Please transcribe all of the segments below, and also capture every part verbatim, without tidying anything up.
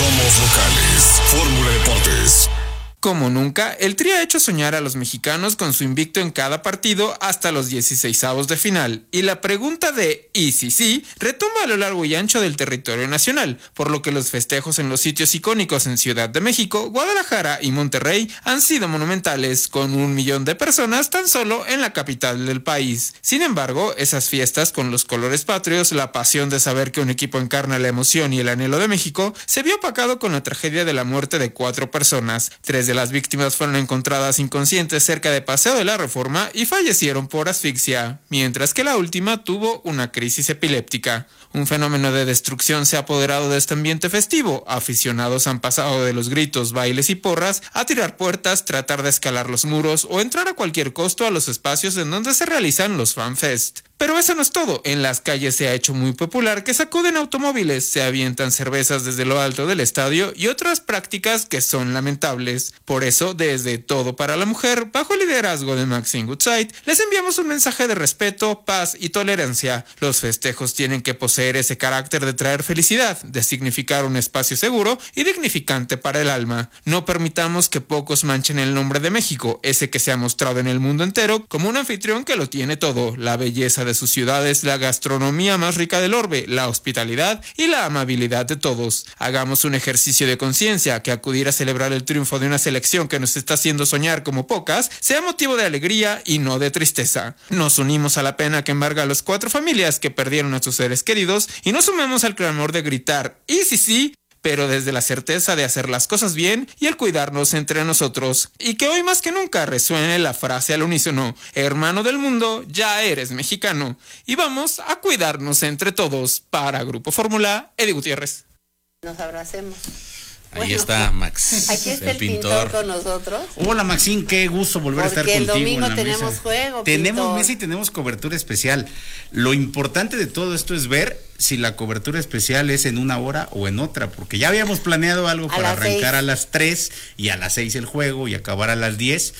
Somos locales. Fórmula Deportes. Como nunca, el Tri ha hecho soñar a los mexicanos con su invicto en cada partido hasta los dieciseisavos de final. Y la pregunta de ¿y si sí? Retumba a lo largo y ancho del territorio nacional, por lo que los festejos en los sitios icónicos en Ciudad de México, Guadalajara y Monterrey han sido monumentales, con un millón de personas tan solo en la capital del país. Sin embargo, esas fiestas con los colores patrios, la pasión de saber que un equipo encarna la emoción y el anhelo de México, se vio opacado con la tragedia de la muerte de cuatro personas. Tres de las víctimas fueron encontradas inconscientes cerca de Paseo de la Reforma y fallecieron por asfixia, mientras que la última tuvo una crisis epiléptica. Un fenómeno de destrucción se ha apoderado de este ambiente festivo. Aficionados han pasado de los gritos, bailes y porras a tirar puertas, tratar de escalar los muros o entrar a cualquier costo a los espacios en donde se realizan los fanfest. Pero eso no es todo. En las calles se ha hecho muy popular que sacuden automóviles, se avientan cervezas desde lo alto del estadio y otras prácticas que son lamentables. Por eso, desde Todo para la Mujer, bajo el liderazgo de Maxine Goodside, les enviamos un mensaje de respeto, paz y tolerancia. Los festejos tienen que poseer ese carácter de traer felicidad, de significar un espacio seguro y dignificante para el alma. No permitamos que pocos manchen el nombre de México, ese que se ha mostrado en el mundo entero como un anfitrión que lo tiene todo: la belleza de sus ciudades, la gastronomía más rica del orbe, la hospitalidad y la amabilidad de todos. Hagamos un ejercicio de conciencia, que acudir a celebrar el triunfo de una selección que nos está haciendo soñar como pocas sea motivo de alegría y no de tristeza. Nos unimos a la pena que embarga a las cuatro familias que perdieron a sus seres queridos y nos sumemos al clamor de gritar "y sí sí", pero desde la certeza de hacer las cosas bien y el cuidarnos entre nosotros. Y que hoy más que nunca resuene la frase al unísono: hermano del mundo, ya eres mexicano. Y vamos a cuidarnos entre todos. Para Grupo Fórmula, Eddie Gutiérrez. Nos abracemos. Ahí Bueno, está Max, aquí está el, el pintor. pintor con nosotros. Hola Maxine, qué gusto volver Porque a estar contigo. El domingo en la tenemos mesa. juego. Tenemos pintor. mesa y tenemos cobertura especial. Lo importante de todo esto es ver si la cobertura especial es en una hora o en otra, porque ya habíamos planeado algo a para arrancar seis. a las tres y a las seis el juego y acabar a las diez.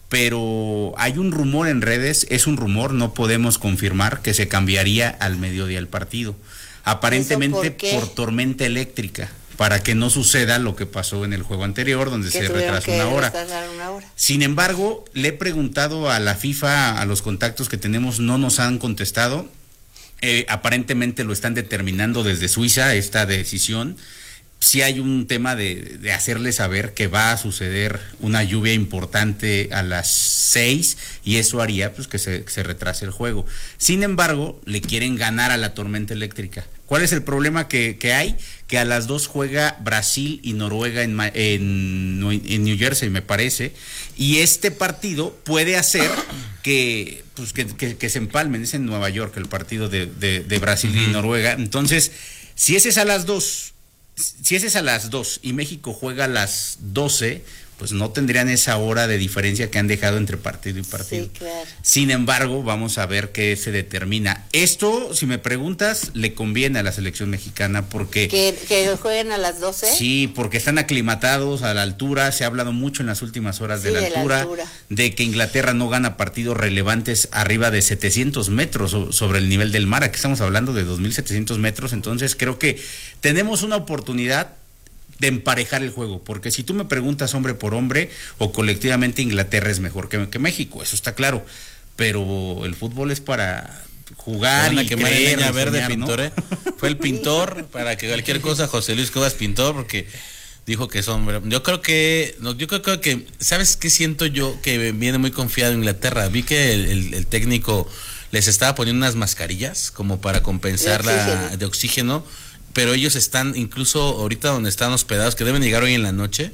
Pero hay un rumor en redes, es un rumor, no podemos confirmar, que se cambiaría al mediodía el partido. Aparentemente por, por tormenta eléctrica, para que no suceda lo que pasó en el juego anterior, donde que se retrasó una hora. una hora. Sin embargo, le he preguntado a la FIFA, a los contactos que tenemos, no nos han contestado. Eh, aparentemente lo están determinando desde Suiza, esta decisión. Sí hay un tema de, de hacerle saber que va a suceder una lluvia importante a las seis y eso haría pues que se, que se retrase el juego. Sin embargo, le quieren ganar a la tormenta eléctrica. ¿Cuál es el problema que, que hay? Que a las dos juega Brasil y Noruega en, en, en New Jersey, me parece, y este partido puede hacer que, pues, que, que, que se empalmen. Es en Nueva York el partido de, de, de Brasil uh-huh. y Noruega. Entonces, si ese es a las dos, si ese es a las dos y México juega a las doce, pues no tendrían esa hora de diferencia que han dejado entre partido y partido. Sí, claro. Sin embargo, vamos a ver qué se determina. Esto, si me preguntas, le conviene a la selección mexicana porque... ¿Que, que jueguen a las doce? Sí, porque están aclimatados a la altura. Se ha hablado mucho en las últimas horas sí, de, la, de altura, la altura, de que Inglaterra no gana partidos relevantes arriba de setecientos metros sobre el nivel del mar. Aquí estamos hablando de dos mil setecientos metros. Entonces creo que tenemos una oportunidad de emparejar el juego, porque si tú me preguntas hombre por hombre o colectivamente, Inglaterra es mejor que, que México, eso está claro, pero el fútbol es para jugar y quemar creer, leña verde, soñar, pintor, ¿no? ¿eh? Fue el pintor para que cualquier cosa José Luis Cuevas pintor, porque dijo que es hombre. Yo creo que, no, yo creo, creo que, ¿sabes qué siento yo? Que viene muy confiado en Inglaterra. Vi que el, el, el técnico les estaba poniendo unas mascarillas como para compensar de oxígeno. la de oxígeno. Pero ellos están, incluso ahorita donde están hospedados, que deben llegar hoy en la noche,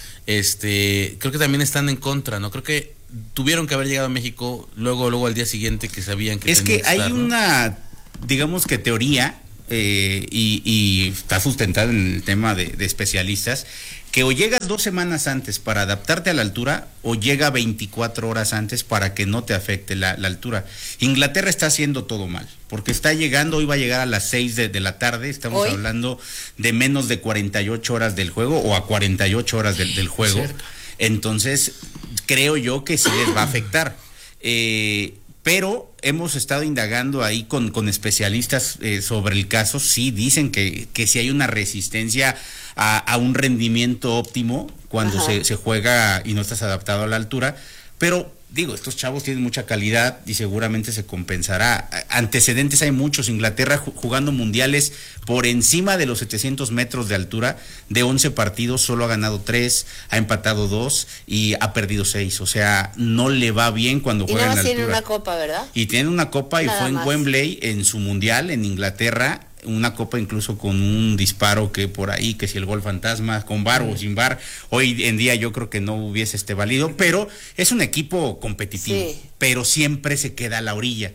este, creo que también están en contra, ¿no? Creo que tuvieron que haber llegado a México luego, luego al día siguiente que sabían que es que, que hay estar, ¿no? una, digamos que teoría, eh, y, y está sustentada en el tema de, de especialistas, que o llegas dos semanas antes para adaptarte a la altura o llega veinticuatro horas antes para que no te afecte la, la altura. Inglaterra está haciendo todo mal, porque está llegando, hoy va a llegar a las seis de, de la tarde, estamos ¿Hoy? hablando de menos de cuarenta y ocho horas del juego o a cuarenta y ocho horas del, del juego. Cierto. Entonces, creo yo que sí les va a afectar. Eh, pero hemos estado indagando ahí con, con especialistas eh, sobre el caso. Sí dicen que, que sí hay una resistencia a, a un rendimiento óptimo cuando se, se juega y no estás adaptado a la altura, pero digo, estos chavos tienen mucha calidad y seguramente se compensará. Antecedentes hay muchos. Inglaterra jugando mundiales por encima de los setecientos metros de altura, de once partidos solo ha ganado tres, ha empatado dos y ha perdido seis. O sea, no le va bien cuando juega en la altura. Y tiene una copa, ¿verdad? Y tiene una copa y Nada fue en más. Wembley en su mundial en Inglaterra. Una copa incluso con un disparo que por ahí, que si el gol fantasma, con bar o sin bar, hoy en día yo creo que no hubiese este valido, pero es un equipo competitivo, Sí. pero siempre se queda a la orilla.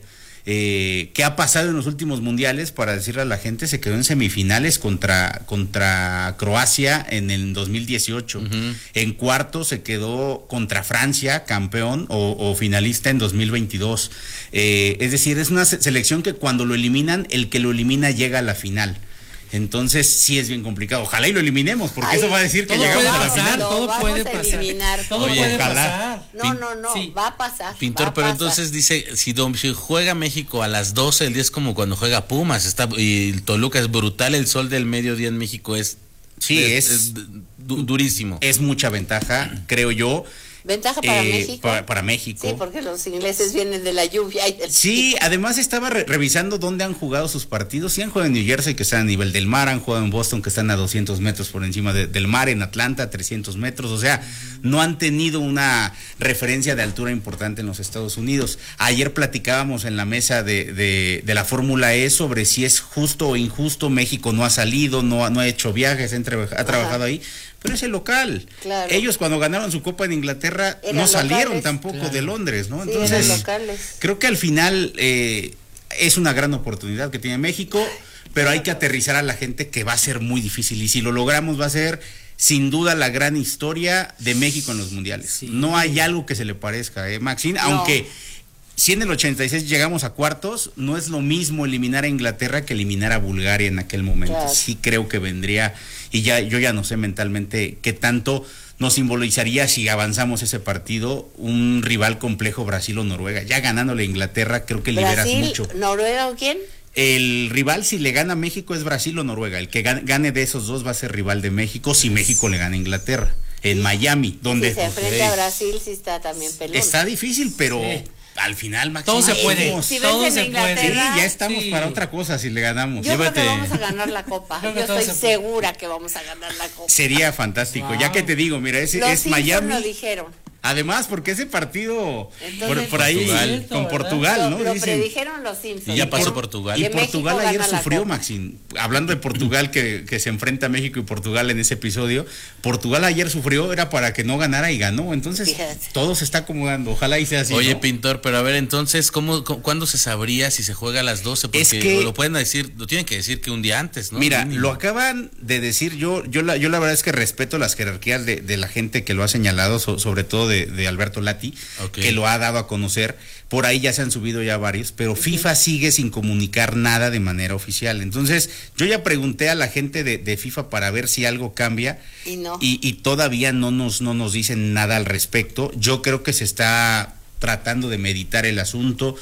Eh, ¿Qué ha pasado en los últimos mundiales? Para decirle a la gente, se quedó en semifinales contra, contra Croacia en el dos mil dieciocho. Uh-huh. En cuartos se quedó contra Francia, campeón o, o finalista en dos mil veintidós. Eh, es decir, es una selección que cuando lo eliminan, el que lo elimina llega a la final. Entonces sí es bien complicado. Ojalá y lo eliminemos, porque Ay, eso va a decir que todo llegamos puede a la pasar, final. todo vamos puede a pasar. eliminar. Todo Oye, puede ojalá. pasar. No, no, no, Sí. va a pasar. Pintor, va a pero pasar. entonces dice, si, dom- si juega México a las doce del día es como cuando juega Pumas, está y el Toluca es brutal, el sol del mediodía en México es, Sí, es, es- es du- durísimo. Es mucha ventaja, creo yo. Ventaja para eh, México. Para, para México. Sí, porque los ingleses vienen de la lluvia y del Sí, además estaba re- revisando dónde han jugado sus partidos. Sí han jugado en New Jersey, que están a nivel del mar, han jugado en Boston, que están a doscientos metros por encima de- del mar, en Atlanta, trescientos metros. O sea, no han tenido una referencia de altura importante en los Estados Unidos. Ayer platicábamos en la mesa de, de, de la Fórmula E sobre si es justo o injusto. México no ha salido, no, ha- no ha hecho viajes, ha, entre- ha trabajado ahí. Pero es el local. Claro. Ellos cuando ganaron su Copa en Inglaterra Eran no salieron locales. tampoco Claro. de Londres, ¿no? Sí, Entonces, eran locales. creo que al final eh, es una gran oportunidad que tiene México, pero hay que aterrizar a la gente que va a ser muy difícil. Y si lo logramos va a ser sin duda la gran historia de México en los mundiales. Sí. No hay algo que se le parezca, ¿eh, Maxine? No. Aunque si en el ochenta y seis llegamos a cuartos, no es lo mismo eliminar a Inglaterra que eliminar a Bulgaria en aquel momento. Claro. Sí creo que vendría, y ya yo ya no sé mentalmente qué tanto nos simbolizaría si avanzamos ese partido, un rival complejo Brasil o Noruega. Ya ganándole a Inglaterra creo que liberas Brasil, mucho. Noruega o quién? El rival si le gana a México es Brasil o Noruega. El que gane, gane de esos dos va a ser rival de México si México le gana a Inglaterra. En Miami, donde Si se enfrenta a Brasil, sí está también pelón. está difícil, pero Sí. al final, Maxine, Todo se puede. vamos. Si Todo vencen se a puede. Sí, Inglaterra, ya estamos Sí. para otra cosa si le ganamos. yo creo Llévate. que vamos a ganar la copa. Creo que Yo todo estoy se puede. segura que vamos a ganar la copa. Sería fantástico. Wow. Ya que te digo, mira, ese Los es Simpson Miami. lo dijeron. Además, porque ese partido Entonces, por, por ahí Portugal. con ¿verdad? Portugal, lo, ¿no? lo Dicen. predijeron los Simpsons. Y ya pasó Por- Portugal. Y que Portugal México ayer gana la sufrió, Copa. Maxine. Hablando de Portugal que, que se enfrenta a México y Portugal en ese episodio, Portugal ayer sufrió, era para que no ganara y ganó. Entonces, Fíjate. todo se está acomodando. Ojalá y sea así. Oye, ¿no? Pintor, pero a ver, entonces, ¿cómo, cómo- ¿cuándo se sabría si se juega a las doce? Porque Es que- lo pueden decir, lo tienen que decir que un día antes, ¿no? Mira, Mínimo. lo acaban de decir, yo yo la, yo la verdad es que respeto las jerarquías de, de la gente que lo ha señalado, so- sobre todo de, de Alberto Lati, Ok. que lo ha dado a conocer. Por ahí ya se han subido ya varios, pero FIFA sigue sin comunicar nada de manera oficial. Entonces, yo ya pregunté a la gente de, de FIFA para ver si algo cambia Y no. y, y todavía no nos, no nos dicen nada al respecto. Yo creo que se está tratando de meditar el asunto,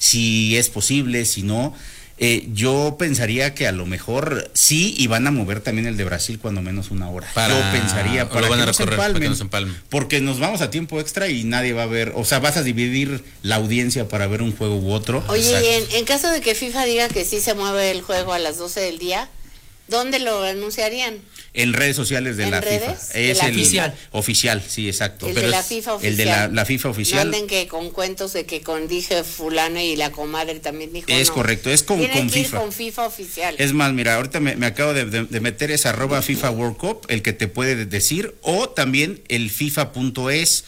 si es posible, si no. Eh, yo pensaría que a lo mejor sí, y van a mover también el de Brasil cuando menos una hora. Para- yo pensaría o para lo van que a no se recorrer, para que empalmen, no se empalmen. porque nos vamos a tiempo extra y nadie va a ver, o sea, vas a dividir la audiencia para ver un juego u otro. Oye, Exacto. y en, en caso de que FIFA diga que sí se mueve el juego a las doce del día, ¿dónde lo anunciarían? En redes sociales de ¿En la redes? FIFA. De Es la el oficial. Oficial, sí, exacto. El Pero de la es FIFA oficial. El de la, la FIFA No oficial. anden que con cuentos de que con dije fulano y la comadre también dijo. Es no. correcto, es con- Tiene con que ir FIFA. con FIFA oficial. Es más, mira, ahorita me, me acabo de, de- de meter ese arroba FIFA World Cup, el que te puede decir, o también el FIFA punto es,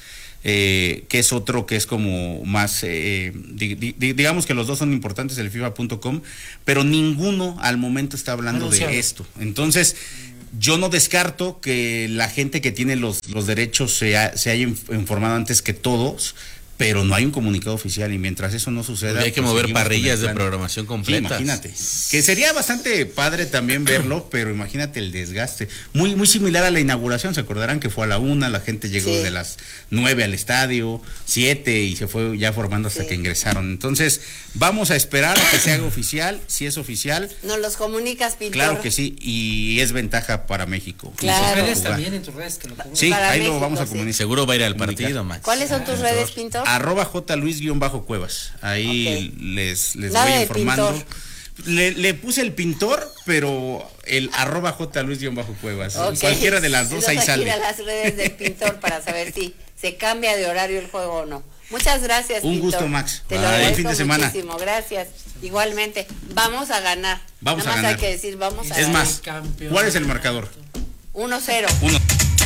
eh, que es otro que es como más, eh, di- di- digamos que los dos son importantes, el FIFA punto com, pero ninguno al momento está hablando Anunciado. de esto. Entonces, yo no descarto que la gente que tiene los, los derechos se, ha- se haya inf- informado antes que todos, pero no hay un comunicado oficial y mientras eso no suceda... Pues hay que pues mover seguimos parrillas con de el plan. programación Sí, completas. imagínate. Que sería bastante padre también verlo, pero imagínate el desgaste. Muy, muy similar a la inauguración, se acordarán que fue a la una, la gente llegó Sí. de las nueve al estadio, siete y se fue ya formando hasta Sí. que ingresaron. Entonces, vamos a esperar a que se haga oficial, si es oficial, Nos los comunicas, Pintor. claro que sí, y es ventaja para México. Claro. Para redes jugar. también, en tus redes que lo pongan. Sí, Para ahí México, lo vamos a sí. comunicar. Seguro va a ir al Comunicar. partido, Max. ¿Cuáles son tus redes, Pintor? Arroba J Luis-Cuevas. Ahí Ok. les, les Nada voy de informando. pintor. Le, le puse el pintor, pero el arroba J Luis-Cuevas. Ok. Cualquiera de las dos ahí Entonces, hay que sale. ir a las redes del Pintor para saber si se cambia de horario el juego o no. Muchas gracias, Un Pintor. gusto, Max. Te lo Bye. agradezco Buen fin de semana. muchísimo. Gracias. Igualmente. Vamos a ganar. Vamos Nada a más ganar. hay que decir, vamos a Es ganar. más, Campeón. ¿cuál es el marcador? uno cero. Uno.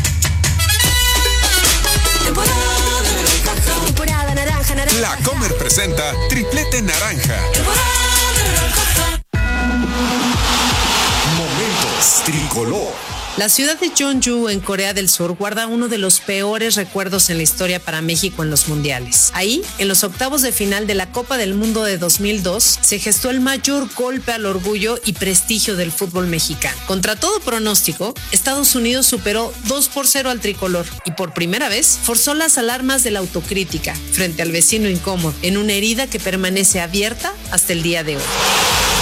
Temporada naranja, naranja. La Comer presenta Triplete Naranja. Momentos Tricolor. La ciudad de Jeonju, en Corea del Sur, guarda uno de los peores recuerdos en la historia para México en los mundiales. Ahí, en los octavos de final de la Copa del Mundo de dos mil dos, se gestó el mayor golpe al orgullo y prestigio del fútbol mexicano. Contra todo pronóstico, Estados Unidos superó dos por cero al tricolor y por primera vez forzó las alarmas de la autocrítica frente al vecino incómodo, en una herida que permanece abierta hasta el día de hoy.